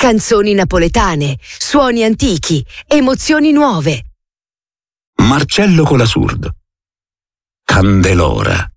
Canzoni napoletane, suoni antichi, emozioni nuove. Marcello Colasurdo. Candelora.